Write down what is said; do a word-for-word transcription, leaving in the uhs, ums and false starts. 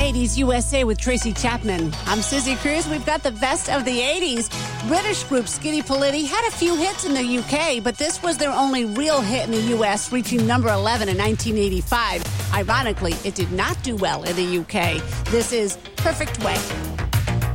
eighties U S A with Tracy Chapman. I'm Susie Cruz. We've got the best of the eighties. British group Skinny Politti had a few hits in the U K, but this was their only real hit in the U S, reaching number eleven in nineteen eighty-five. Ironically, it did not do well in the U K. This is Perfect Way.